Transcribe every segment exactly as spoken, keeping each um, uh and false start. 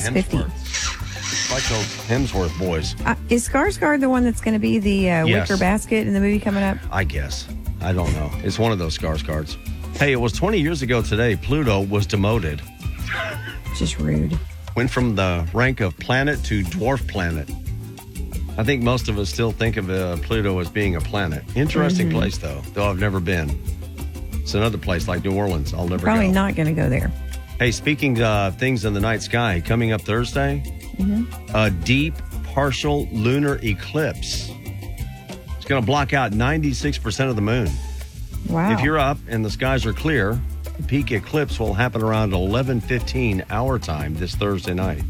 is fifty. Like those Hemsworth boys. Uh, is Skarsgård the one that's going to be the uh, Yes. wicker basket in the movie coming up? I guess. I don't know. It's one of those Skarsgårds. Hey, it was twenty years ago today. Pluto was demoted. Just rude. Went from the rank of planet to dwarf planet. I think most of us still think of uh, Pluto as being a planet. Interesting Mm-hmm. place, though, though I've never been. It's another place like New Orleans. I'll never Probably go. not going to go there. Hey, speaking of things in the night sky, coming up Thursday, Mm-hmm. a deep partial lunar eclipse. It's going to block out ninety-six percent of the moon. Wow. If you're up and the skies are clear, the peak eclipse will happen around eleven fifteen our time this Thursday night.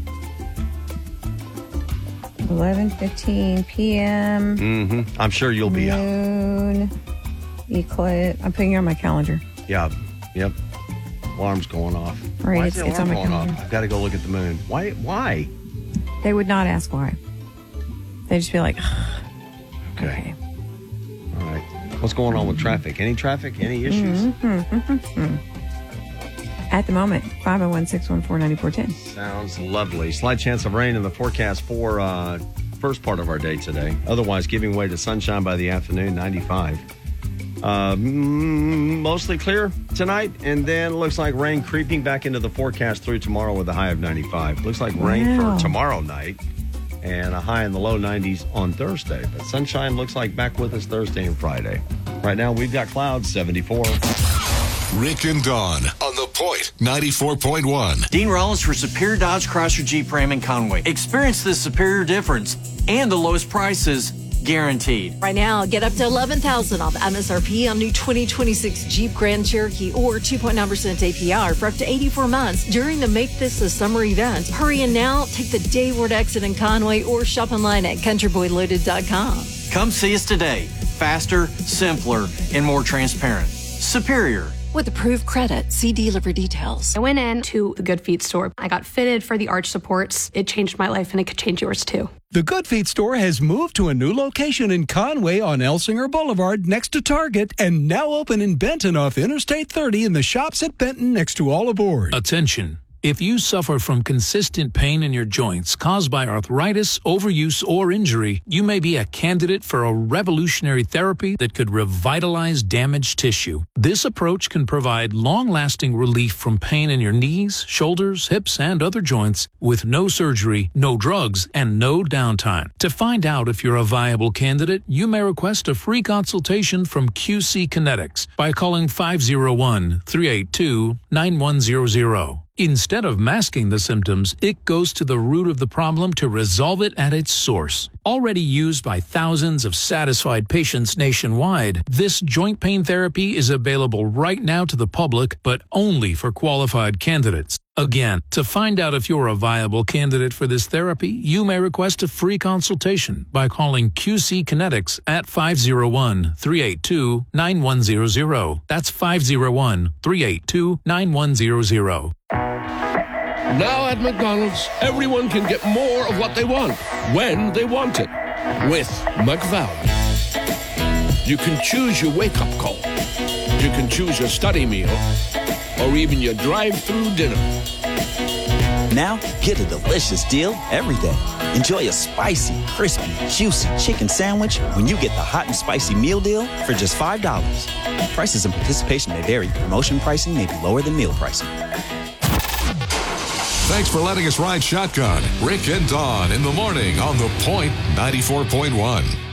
eleven fifteen p.m. Mm-hmm. I'm sure you'll be out. Moon eclipse. I'm putting it on my calendar. Yeah. Yep. Alarm's going off. All right, Why it's- is the it's on alarm my going off? calendar. I've got to go look at the moon. Why? Why? They would not ask why. They'd just be like, Okay. okay. All right. What's going on with traffic? Any traffic? Any issues? Mm-hmm. At the moment, five oh one, six one four, nine four one oh. Sounds lovely. Slight chance of rain in the forecast for uh, first part of our day today. Otherwise, giving way to sunshine by the afternoon, ninety-five. Uh, mm, mostly clear tonight, and then looks like rain creeping back into the forecast through tomorrow with a high of ninety-five. Looks like rain Wow. for tomorrow night and a high in the low nineties on Thursday. But sunshine looks like back with us Thursday and Friday. Right now, we've got clouds, seventy-four. Rick and Dawn on The Point ninety-four point one. Dean Rollins for Superior Dodge Chrysler Jeep Ram in Conway. Experience the superior difference and the lowest prices guaranteed. Right now, get up to eleven thousand dollars off M S R P on new twenty twenty-six Jeep Grand Cherokee or two point nine percent A P R for up to eighty-four months during the Make This a Summer event. Hurry in now, take the Dayward exit in Conway or shop online at country boy loaded dot com. Come see us today. Faster, simpler, and more transparent. Superior. With approved credit, see dealer details. I went in to the Good Feet store. I got fitted for the arch supports. It changed my life, and it could change yours too. The Good Feet store has moved to a new location in Conway on Elsinger Boulevard next to Target and now open in Benton off Interstate thirty in the shops at Benton next to All Aboard. Attention. If you suffer from consistent pain in your joints caused by arthritis, overuse, or injury, you may be a candidate for a revolutionary therapy that could revitalize damaged tissue. This approach can provide long-lasting relief from pain in your knees, shoulders, hips, and other joints with no surgery, no drugs, and no downtime. To find out if you're a viable candidate, you may request a free consultation from Q C Kinetics by calling five oh one, three eight two, nine one zero zero. Instead of masking the symptoms, it goes to the root of the problem to resolve it at its source. Already used by thousands of satisfied patients nationwide, this joint pain therapy is available right now to the public, but only for qualified candidates. Again, to find out if you're a viable candidate for this therapy, you may request a free consultation by calling Q C Kinetics at five oh one, three eight two, nine one zero zero. That's five oh one, three eight two, nine one zero zero. Now at McDonald's, everyone can get more of what they want, when they want it, with McValue. You can choose your wake-up call. You can choose your study meal, or even your drive-through dinner. Now, get a delicious deal every day. Enjoy a spicy, crispy, juicy chicken sandwich when you get the hot and spicy meal deal for just five dollars. Prices and participation may vary. Promotion pricing may be lower than meal pricing. Thanks for letting us ride shotgun. Rick and Dawn in the morning on The Point ninety-four point one.